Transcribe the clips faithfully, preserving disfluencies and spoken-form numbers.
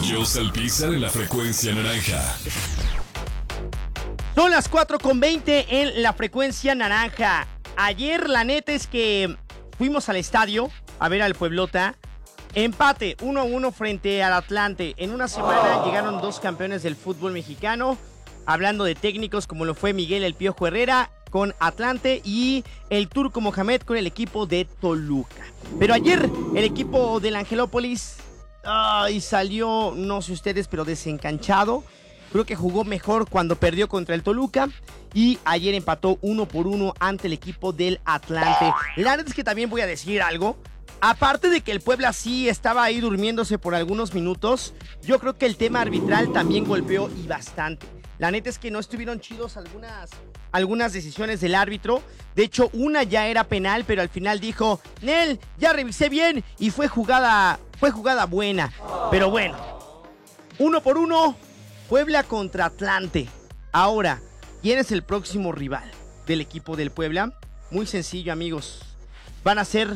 Joss Alpizar en la frecuencia naranja. Son las cuatro con veinte en la frecuencia naranja. Ayer la neta es que fuimos al estadio a ver al Pueblota. Empate uno a uno frente al Atlante. En una semana llegaron dos campeones del fútbol mexicano. Hablando de técnicos como lo fue Miguel El Piojo Herrera con Atlante y el Turco Mohamed con el equipo de Toluca. Pero ayer el equipo del Angelópolis ay, salió, no sé ustedes, pero desencanchado. Creo que jugó mejor cuando perdió contra el Toluca y ayer empató uno por uno ante el equipo del Atlante. La verdad es que también voy a decir algo. Aparte de que el Puebla sí estaba ahí durmiéndose por algunos minutos, yo creo que el tema arbitral también golpeó y bastante. La neta es que no estuvieron chidos algunas, algunas decisiones del árbitro. De hecho, una ya era penal, pero al final dijo, Nel, ya revisé bien y fue jugada, fue jugada buena. Pero bueno, uno por uno, Puebla contra Atlante. Ahora, ¿quién es el próximo rival del equipo del Puebla? Muy sencillo, amigos. Van a ser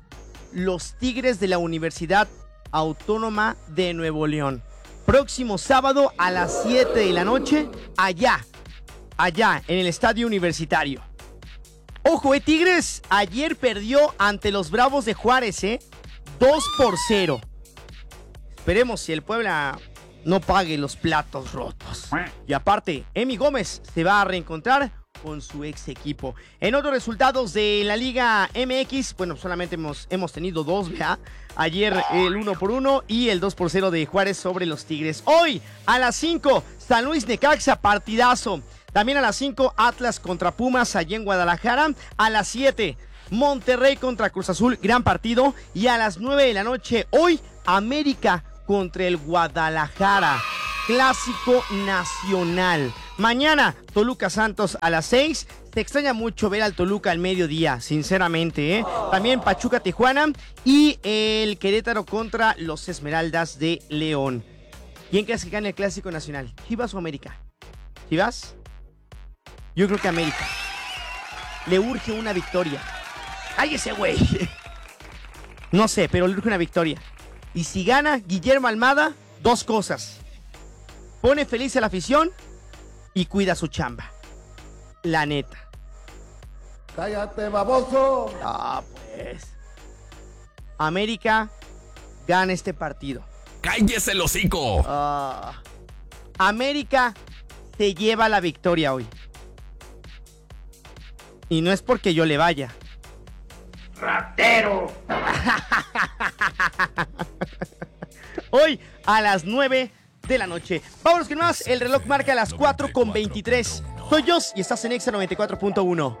los Tigres de la Universidad Autónoma de Nuevo León. Próximo sábado a las siete de la noche, allá, allá en el Estadio Universitario. Ojo, eh, Tigres ayer perdió ante los Bravos de Juárez, eh, dos por cero. Esperemos si el Puebla no pague los platos rotos. Y aparte, Emi Gómez se va a reencontrar con su ex equipo. En otros resultados de la Liga M X, bueno, solamente hemos, hemos tenido dos, ¿verdad? Ayer el uno por uno y el dos por cero de Juárez sobre los Tigres. Hoy a las cinco, San Luis Necaxa, partidazo. También a las cinco, Atlas contra Pumas allá en Guadalajara. A las siete, Monterrey contra Cruz Azul, gran partido. Y a las nueve de la noche, hoy, América contra el Guadalajara. Clásico nacional. Mañana, Toluca Santos a las seis. Se extraña mucho ver al Toluca al mediodía, sinceramente, ¿eh? También Pachuca Tijuana y el Querétaro contra los Esmeraldas de León. ¿Quién crees que gane el Clásico Nacional? ¿Chivas o América? ¿Chivas? Yo creo que América. Le urge una victoria. ¡Ay, ese güey! No sé, pero le urge una victoria. Y si gana Guillermo Almada, dos cosas. Pone feliz a la afición y cuida su chamba. La neta. ¡Cállate, baboso! Ah, pues. América gana este partido. ¡Cállese el hocico! Ah, América se lleva la victoria hoy. Y no es porque yo le vaya. ¡Ratero! Hoy a las nueve de la noche. Vámonos con más. El reloj marca las cuatro con veintitrés. Soy Joss y estás en Exa noventa y cuatro punto uno.